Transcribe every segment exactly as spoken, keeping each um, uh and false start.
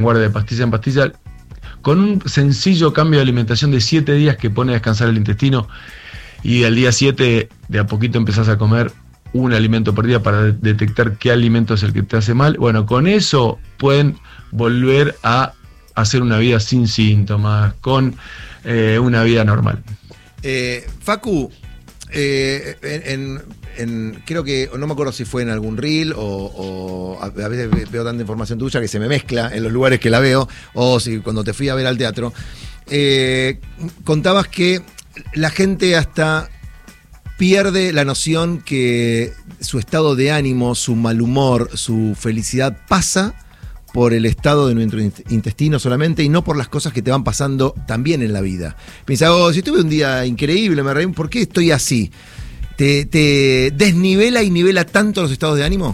guardia de pastilla en pastilla, con un sencillo cambio de alimentación de siete días que pone a descansar el intestino, y al día siete de a poquito empezás a comer un alimento por día para detectar qué alimento es el que te hace mal. Bueno, con eso pueden volver a hacer una vida sin síntomas, con eh, una vida normal. Eh, Facu, eh, en, en, creo que, no me acuerdo si fue en algún reel o, o a, a veces veo tanta información tuya que se me mezcla en los lugares que la veo, o si cuando te fui a ver al teatro, eh, contabas que la gente hasta pierde la noción que su estado de ánimo, su mal humor, su felicidad pasa por el estado de nuestro intestino solamente y no por las cosas que te van pasando también en la vida. Piensa, oh, si tuve un día increíble, me reí, ¿por qué estoy así? ¿Te, te desnivela y nivela tanto los estados de ánimo?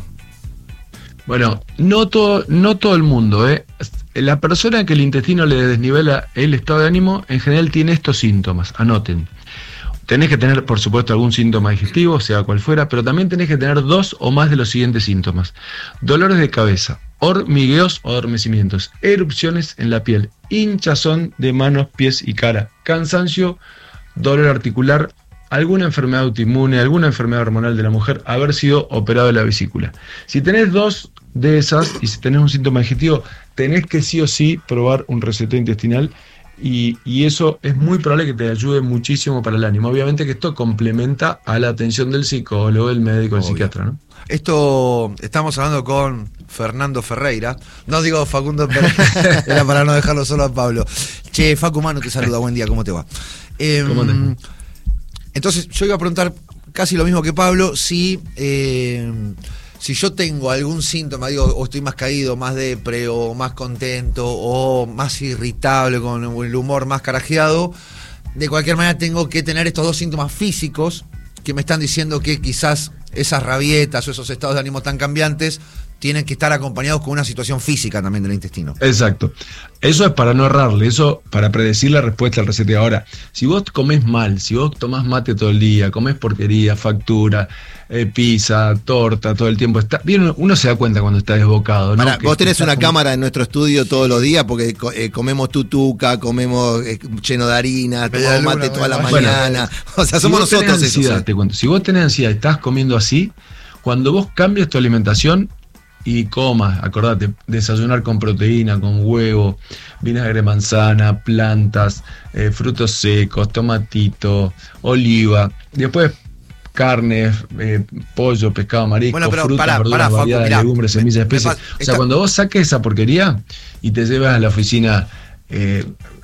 Bueno, no todo, no todo el mundo, ¿eh? La persona que el intestino le desnivela el estado de ánimo, en general tiene estos síntomas, anoten. Tenés que tener, por supuesto, algún síntoma digestivo, sea cual fuera, pero también tenés que tener dos o más de los siguientes síntomas: dolores de cabeza, hormigueos o adormecimientos, erupciones en la piel, hinchazón de manos, pies y cara, cansancio, dolor articular, alguna enfermedad autoinmune, alguna enfermedad hormonal de la mujer, haber sido operado de la vesícula. Si tenés dos de esas y si tenés un síntoma digestivo, tenés que sí o sí probar un reseteo intestinal. Y, y eso es muy probable que te ayude muchísimo para el ánimo. Obviamente que esto complementa a la atención del psicólogo, del médico, del psiquiatra, ¿no? Esto, estamos hablando con Fernando Ferreira. No digo Facundo Ferreira, era para no dejarlo solo a Pablo. Che, Facu Mano te saluda, buen día, ¿cómo te va? Eh, ¿Cómo andás? Entonces, yo iba a preguntar casi lo mismo que Pablo, si... Eh, Si yo tengo algún síntoma, digo, o estoy más caído, más depre, o más contento, o más irritable, con el humor más carajeado, de cualquier manera tengo que tener estos dos síntomas físicos que me están diciendo que quizás esas rabietas o esos estados de ánimo tan cambiantes tienen que estar acompañados con una situación física también del intestino. Exacto. Eso es para no errarle, eso para predecir la respuesta al reseteo. Ahora, si vos comés mal, si vos tomás mate todo el día, comés porquería, factura, eh, pizza, torta, todo el tiempo, está bien, uno se da cuenta cuando está desbocado, ¿no? Pará, que vos tenés una como... cámara en nuestro estudio todos los días porque eh, comemos tutuca, comemos eh, lleno de harina, tomamos mate toda la bueno, mañana. O sea, si somos vos tenés nosotros ansiedad, esos. te cuento, si vos tenés ansiedad y estás comiendo así, cuando vos cambias tu alimentación y comas, acordate, desayunar con proteína, con huevo, vinagre de manzana, plantas, eh, frutos secos, tomatito, oliva, después carne, eh, pollo, pescado, marisco, bueno, pero frutas, pará, verduras, pará, Facu, variedades, mirá, legumbres, me, semillas, me especies. pa- O sea, esta... cuando vos saques esa porquería y te llevas a la oficina eh,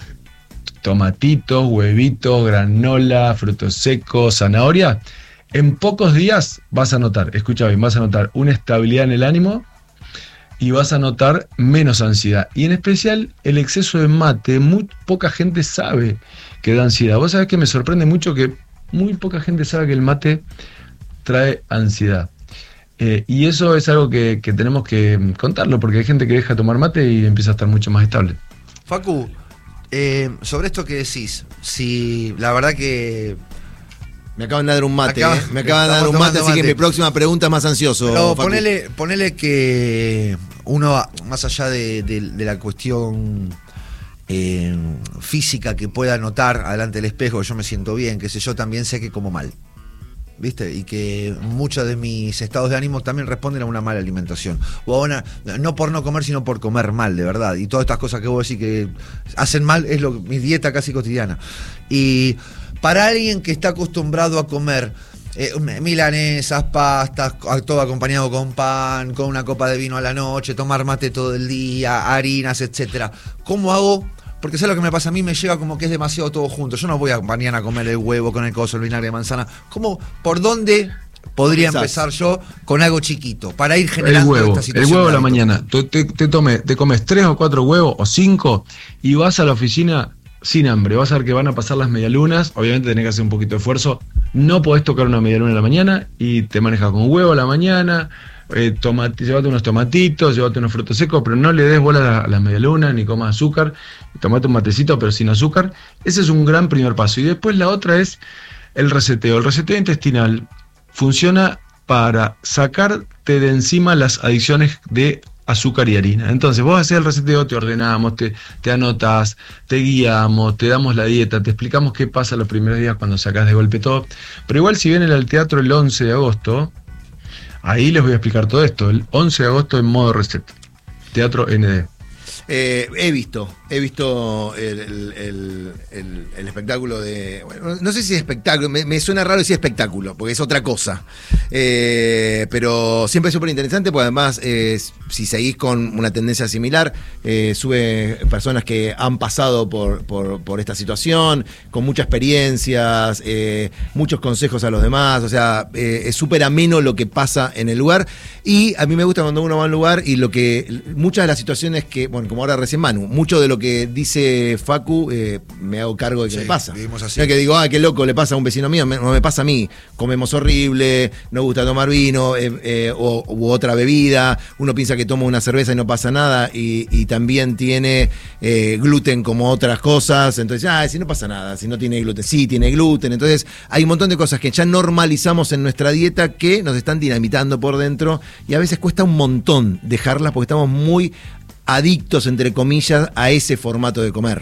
tomatitos, huevitos, granola, frutos secos, zanahoria, en pocos días vas a notar, escucha bien, vas a notar una estabilidad en el ánimo y vas a notar menos ansiedad. Y en especial el exceso de mate, muy poca gente sabe que da ansiedad. Vos sabés que me sorprende mucho que muy poca gente sabe que el mate trae ansiedad. Eh, y eso es algo que, que tenemos que contarlo, porque hay gente que deja de tomar mate y empieza a estar mucho más estable. Facu, eh, sobre esto que decís, si la verdad que... Me acaban de dar un mate, Acá, eh. Me acaban de dar un mate, así mate. que mi próxima pregunta es más ansioso. Pero Facu. ponele, ponele que uno, más allá de, de, de la cuestión eh, física que pueda notar adelante del espejo, yo me siento bien, qué sé yo, también sé que como mal. ¿Viste? Y que muchos de mis estados de ánimo también responden a una mala alimentación. O a una, no por no comer, sino por comer mal, de verdad. Y todas estas cosas que vos decís que hacen mal es lo, mi dieta casi cotidiana. Y para alguien que está acostumbrado a comer eh, milanesas, pastas, todo acompañado con pan, con una copa de vino a la noche, tomar mate todo el día, harinas, etcétera, ¿cómo hago? Porque ¿sabes lo que me pasa? A mí me llega como que es demasiado todo junto. Yo no voy a mañana a comer el huevo con el coso, el vinagre de manzana. ¿Cómo? ¿Por dónde podría empezar yo con algo chiquito? Para ir generando el huevo, esta situación. El huevo a la hábito. mañana. Te, te, te, tome, te comes tres o cuatro huevos o cinco y vas a la oficina sin hambre. Vas a ver que van a pasar las medialunas. Obviamente tenés que hacer un poquito de esfuerzo. No podés tocar una medialuna a la mañana y te manejas con huevo a la mañana. Eh, tomate, llévate unos tomatitos, llévate unos frutos secos, pero no le des bola a las la medialunas ni comas azúcar. Tomate un matecito, pero sin azúcar. Ese es un gran primer paso. Y después la otra es el reseteo. El reseteo intestinal funciona para sacarte de encima las adicciones de azúcar y harina. Entonces vos haces el reseteo, te ordenamos, te, te anotás, te guiamos, te damos la dieta, te explicamos qué pasa los primeros días cuando sacás de golpe todo. Pero igual si vienen al teatro el once de agosto, ahí les voy a explicar todo esto. El once de agosto en modo reset. Teatro N D. Eh, he visto, he visto el, el, el, el, el espectáculo de... Bueno, no sé si es espectáculo, me, me suena raro decir espectáculo, porque es otra cosa. Eh, pero siempre es súper interesante, porque además, eh, si seguís con una tendencia similar, eh, sube personas que han pasado por, por, por esta situación, con muchas experiencias, eh, muchos consejos a los demás, o sea, eh, es súper ameno lo que pasa en el lugar. Y a mí me gusta cuando uno va a un lugar y lo que... Muchas de las situaciones que... Bueno, como ahora recién Manu, mucho de lo que dice Facu, eh, me hago cargo de que sí, me pasa. así. No es que digo, ah, qué loco, le pasa a un vecino mío, me, no me pasa a mí. Comemos horrible, no gusta tomar vino, eh, eh, o, u otra bebida, uno piensa que toma una cerveza y no pasa nada, y, y también tiene eh, gluten como otras cosas, entonces, ah, si no pasa nada, si no tiene gluten, sí, tiene gluten, entonces hay un montón de cosas que ya normalizamos en nuestra dieta que nos están dinamitando por dentro, y a veces cuesta un montón dejarlas porque estamos muy adictos, entre comillas, a ese formato de comer.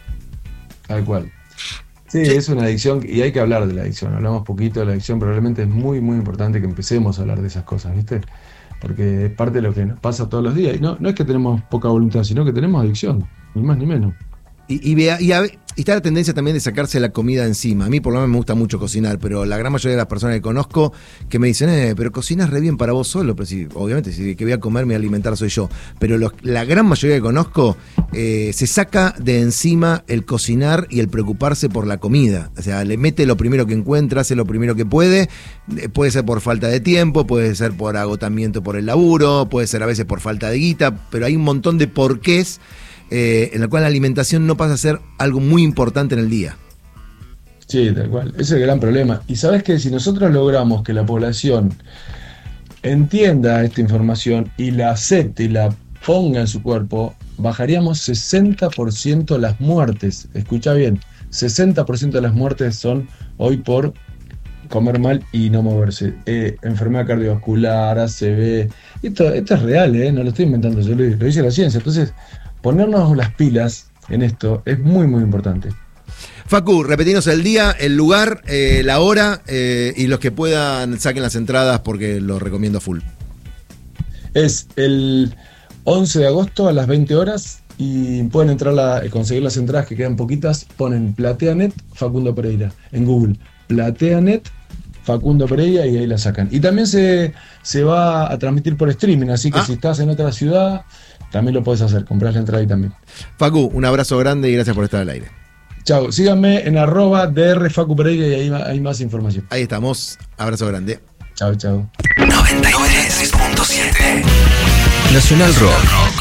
Tal cual. Sí, sí, es una adicción y hay que hablar de la adicción. Hablamos poquito de la adicción, pero realmente es muy, muy importante que empecemos a hablar de esas cosas, ¿viste? Porque es parte de lo que nos pasa todos los días. Y no, no es que tenemos poca voluntad, sino que tenemos adicción, ni más ni menos. Y, y, vea, y, a, y está la tendencia también de sacarse la comida encima. A mí por lo menos me gusta mucho cocinar, pero la gran mayoría de las personas que conozco que me dicen, eh, pero cocinas re bien para vos solo. Pero sí, obviamente, si que voy a comer, me voy a alimentar soy yo. Pero los, la gran mayoría que conozco eh, se saca de encima el cocinar y el preocuparse por la comida. O sea, le mete lo primero que encuentra, hace lo primero que puede. Eh, puede ser por falta de tiempo, puede ser por agotamiento por el laburo, puede ser a veces por falta de guita, pero hay un montón de porqués Eh, en la cual la alimentación no pasa a ser algo muy importante en el día. Sí, tal cual. Ese es el gran problema. Y sabes que si nosotros logramos que la población entienda esta información y la acepte y la ponga en su cuerpo, bajaríamos sesenta por ciento las muertes. Escucha bien, sesenta por ciento de las muertes son hoy por comer mal y no moverse. Eh, enfermedad cardiovascular, A C V. Esto, esto es real, ¿eh? No lo estoy inventando, yo lo, lo dice la ciencia. Entonces, ponernos las pilas en esto es muy, muy importante. Facu, repetinos el día, el lugar, eh, la hora, eh, y los que puedan saquen las entradas porque los recomiendo full. Es el once de agosto a las veinte horas y pueden entrar a conseguir las entradas que quedan poquitas. Ponen PlateaNet Facundo Pereira en Google. PlateaNet Facundo Pereira y ahí la sacan. Y también se, se va a transmitir por streaming, así que ah. si estás en otra ciudad, también lo puedes hacer, comprar la entrada ahí también. Facu, un abrazo grande y gracias por estar al aire. Chao, síganme en arroba DR Facu Pereira y ahí hay más información. Ahí estamos, abrazo grande. Chao, chao. noventa y tres punto siete Nacional Rock.